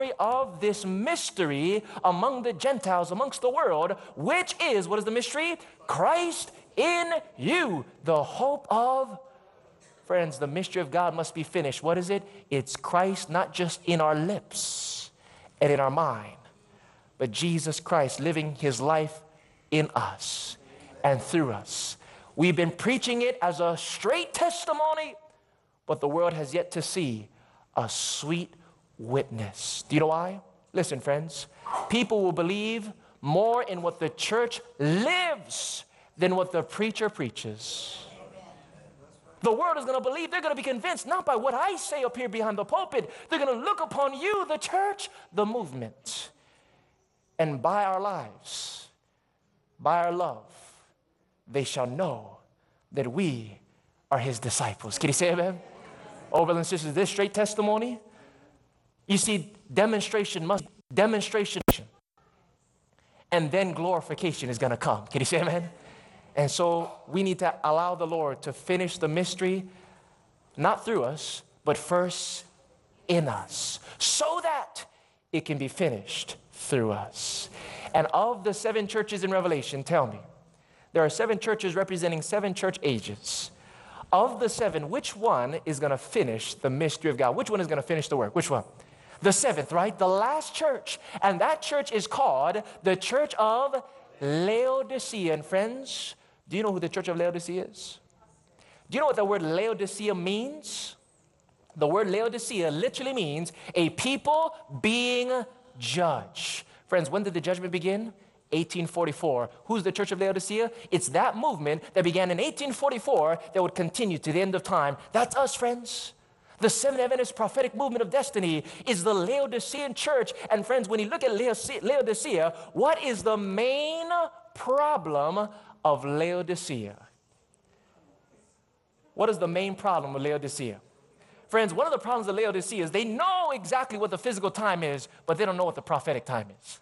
of this mystery among the Gentiles, amongst the world, which is, what is the mystery? Christ in you, the hope of, friends, the mystery of God must be finished. What is it? It's Christ not just in our lips and in our mind, but Jesus Christ living his life in us and through us. We've been preaching it as a straight testimony, but the world has yet to see a sweet witness. Do you know why? Listen, friends, people will believe more in what the church lives than what the preacher preaches. The world is going to believe, they're going to be convinced not by what I say up here behind the pulpit. They're going to look upon you, the church, the movement. And by our lives, by our love, they shall know that we are his disciples. Can you say amen? Oh, brothers and sisters, this straight testimony, you see, demonstration, and then glorification is going to come. Can you say amen? And so we need to allow the Lord to finish the mystery, not through us, but first in us, so that it can be finished through us. And of the 7 churches in Revelation, tell me, there are 7 churches representing 7 church ages. Of the 7, which one is going to finish the mystery of God? Which one is going to finish the work? Which one? The 7th, right? The last church. And that church is called the Church of Laodicea. And friends, do you know who the Church of Laodicea is? Do you know what the word Laodicea means? The word Laodicea literally means a people being judged. Friends, when did the judgment begin? 1844. Who's the Church of Laodicea? It's that movement that began in 1844 that would continue to the end of time. That's us, friends. The Seventh Adventist prophetic movement of destiny is the Laodicean church. And friends, when you look at Laodicea, what is the main problem of Laodicea? What is the main problem with Laodicea? Friends, one of the problems of Laodicea is they know exactly what the physical time is, but they don't know what the prophetic time is.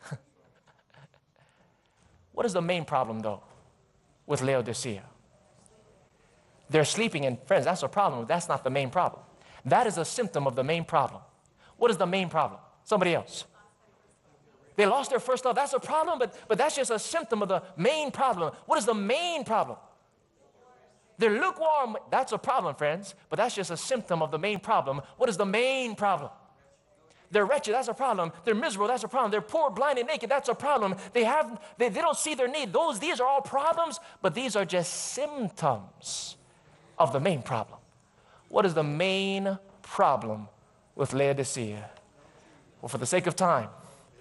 What is the main problem, though, with Laodicea? They're sleeping, and friends, that's a problem. That's not the main problem. That is a symptom of the main problem. What is the main problem? Somebody else. They lost their first love. That's a problem, but that's just a symptom of the main problem. What is the main problem? They're lukewarm. That's a problem, friends, but that's just a symptom of the main problem. What is the main problem? They're wretched, that's a problem. They're miserable, that's a problem. They're poor, blind, and naked, that's a problem. They don't see their need. These are all problems, but these are just symptoms of the main problem. What is the main problem with Laodicea? Well, for the sake of time,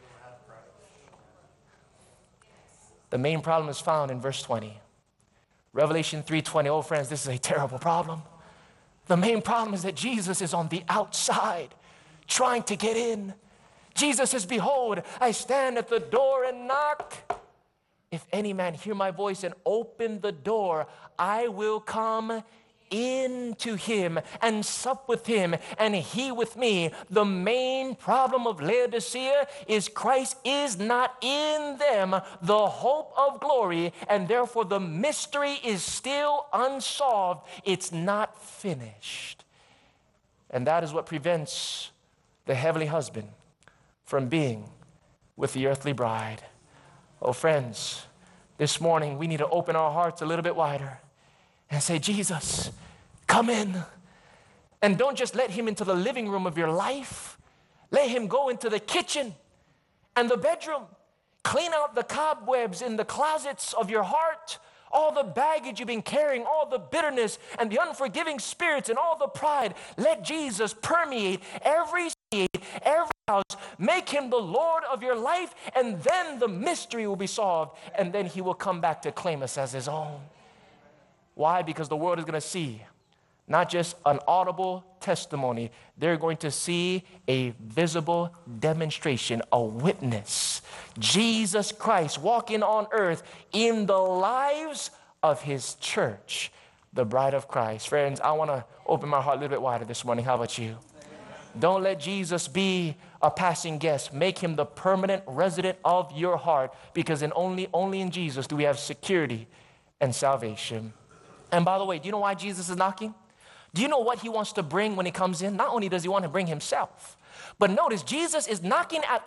the main problem is found in verse 20. Revelation 3:20. Oh, friends, this is a terrible problem. The main problem is that Jesus is on the outside, trying to get in. Jesus says, behold, I stand at the door and knock. If any man hear my voice and open the door, I will come into him and sup with him and he with me. The main problem of Laodicea is Christ is not in them, the hope of glory, and therefore the mystery is still unsolved. It's not finished. And that is what prevents the heavenly husband from being with the earthly bride. Oh, friends, this morning we need to open our hearts a little bit wider and say, Jesus, come in. And don't just let him into the living room of your life. Let him go into the kitchen and the bedroom. Clean out the cobwebs in the closets of your heart. All the baggage you've been carrying, all the bitterness and the unforgiving spirits and all the pride. Let Jesus permeate every house. Make him the Lord of your life, and then the mystery will be solved, and then he will come back to claim us as his own. Why? Because the world is going to see not just an audible testimony. They're going to see a visible demonstration, a witness. Jesus Christ walking on earth in the lives of his church, the bride of Christ. Friends, I want to open my heart a little bit wider this morning. How about you? Don't let Jesus be a passing guest. Make him the permanent resident of your heart, because only in Jesus do we have security and salvation. And by the way, do you know why Jesus is knocking? Do you know what he wants to bring when he comes in? Not only does he want to bring himself, But notice, Jesus is knocking at